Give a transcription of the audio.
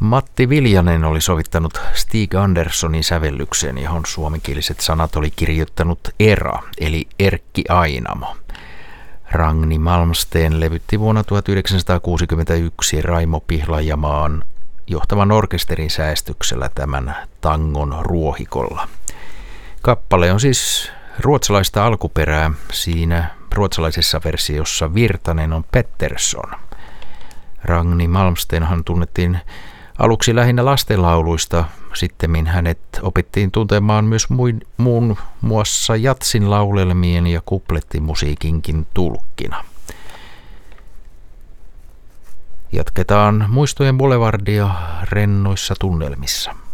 Matti Viljanen oli sovittanut Stig Anderssonin sävellykseen, johon suomenkieliset sanat oli kirjoittanut Era, eli Erkki Ainamo. Ragni Malmsteen levytti vuonna 1961 Raimo Pihlajamaan johtavan orkesterin säästyksellä tämän tangon ruohikolla. Kappale on siis ruotsalaista alkuperää. Siinä ruotsalaisessa versiossa Virtanen on Pettersson. Ragni Malmsteenhan tunnettiin aluksi lähinnä lastenlauluista. Sittemmin hänet opittiin tuntemaan myös muun muassa jatsin laulelmien ja kuplettimusiikinkin tulkkina. Jatketaan Muistojen boulevardia rennoissa tunnelmissa.